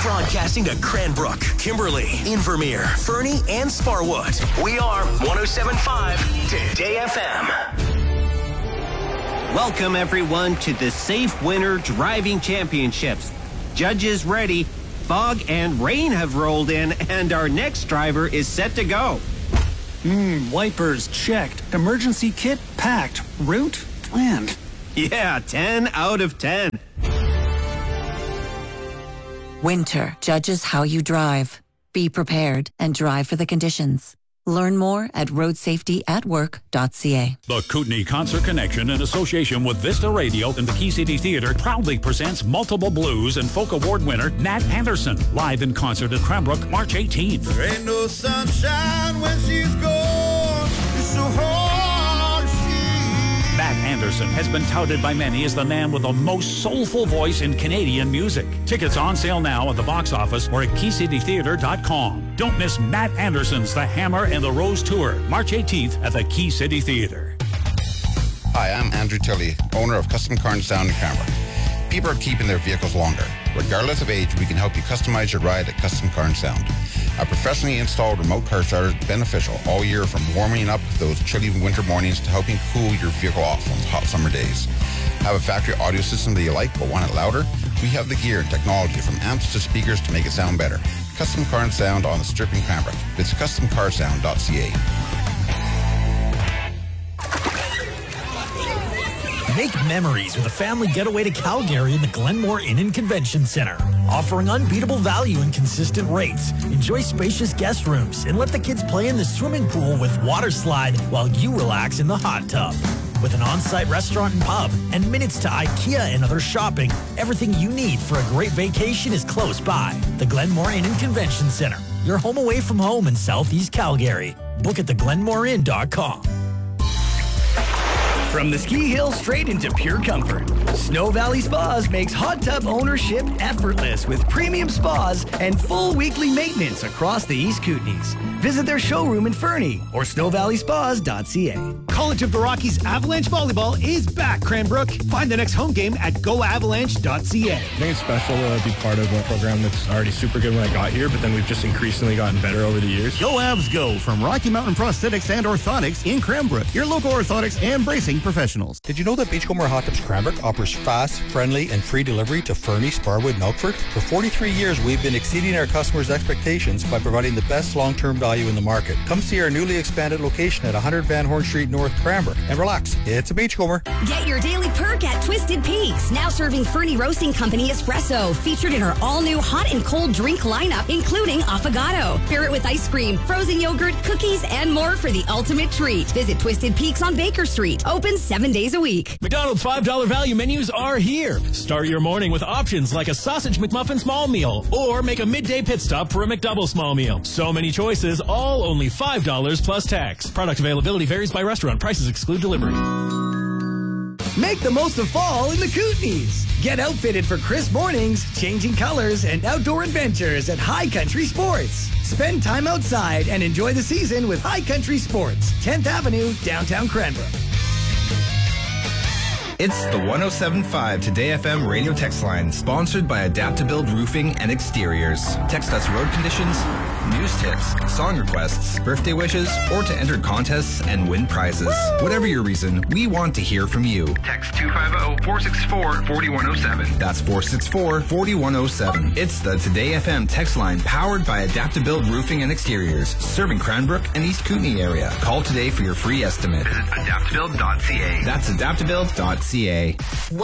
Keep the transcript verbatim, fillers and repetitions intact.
Broadcasting to Cranbrook, Kimberly, Invermere, Fernie, and Sparwood. We are one oh seven point five Today F M. Welcome, everyone, to the Safe Winter Driving Championships. Judges ready, fog and rain have rolled in, and our next driver is set to go. Hmm, wipers checked. Emergency kit packed. Route planned. Yeah, ten out of ten. Winter judges how you drive. Be prepared and drive for the conditions. Learn more at road safety at work dot c a. The Kootenai Concert Connection, in association with Vista Radio and the Key City Theatre, proudly presents multiple blues and folk award winner Nat Anderson, live in concert at Cranbrook, March eighteenth. There ain't no sunshine when she's gone. It's so hard to see. Nat Anderson has been touted by many as the man with the most soulful voice in Canadian music. Tickets on sale now at the box office or at key city theatre dot com. Don't miss Nat Anderson's The Hammer and the Rose Tour, March eighteenth at the Key City Theatre. Hi, I'm Andrew Tilley, owner of Custom Car and Sound in Cranbrook. People are keeping their vehicles longer. Regardless of age, we can help you customize your ride at Custom Car and Sound. Our professionally installed remote car starter is beneficial all year, from warming up those chilly winter mornings to helping cool your vehicle off on hot summer days. Have a factory audio system that you like but want it louder? We have the gear and technology, from amps to speakers, to make it sound better. Custom Car and Sound on the Strip in Cranbrook. Visit custom car sound dot c a. Make memories with a family getaway to Calgary in the Glenmore Inn and Convention Center. Offering unbeatable value and consistent rates. Enjoy spacious guest rooms and let the kids play in the swimming pool with water slide while you relax in the hot tub. With an on-site restaurant and pub and minutes to IKEA and other shopping, everything you need for a great vacation is close by. The Glenmore Inn and Convention Center. Your home away from home in Southeast Calgary. Book at the glenmore inn dot com. From the ski hill straight into pure comfort, Snow Valley Spas makes hot tub ownership effortless with premium spas and full weekly maintenance across the East Kootenays. Visit their showroom in Fernie or snow valley spas dot c a. College of the Rockies Avalanche Volleyball is back, Cranbrook. Find the next home game at go avalanche dot c a. I think it's special to be part of a program that's already super good when I got here, but then we've just increasingly gotten better over the years. Go Avs Go from Rocky Mountain Prosthetics and Orthotics in Cranbrook. Your local orthotics and bracing professionals. Did you know that Beachcomber Hot Tubs Cranbrook offers fast, friendly, and free delivery to Fernie, Sparwood, and Elkford? For forty-three years, we've been exceeding our customers' expectations by providing the best long-term value in the market. Come see our newly expanded location at one hundred Van Horn Street North, Cranbrook, and relax. It's a Beachcomber. Get your daily perk at Twisted Peaks, now serving Fernie Roasting Company espresso, featured in her all-new hot and cold drink lineup, including affogato. Pair it with ice cream, frozen yogurt, cookies, and more for the ultimate treat. Visit Twisted Peaks on Baker Street. Open seven days a week. McDonald's five dollar value menus are here. Start your morning with options like a sausage McMuffin small meal, or make a midday pit stop for a McDouble small meal. So many choices, all only five dollars plus tax. Product availability varies by restaurant. Prices exclude delivery. Make the most of fall in the Kootenays. Get outfitted for crisp mornings, changing colors, and outdoor adventures at High Country Sports. Spend time outside and enjoy the season with High Country Sports, tenth Avenue, downtown Cranbrook. It's the one oh seven point five Today F M radio text line, sponsored by Adaptabuild Roofing and Exteriors. Text us road conditions, news tips, song requests, birthday wishes, or to enter contests and win prizes. Woo! Whatever your reason, we want to hear from you. Text two five zero, four six four, four one zero seven. That's four six four, four one zero seven. It's the Today F M text line, powered by Adaptabuild Roofing and Exteriors, serving Cranbrook and East Kootenay area. Call today for your free estimate. Visit adaptabuild dot c a. That's adaptabuild dot c a.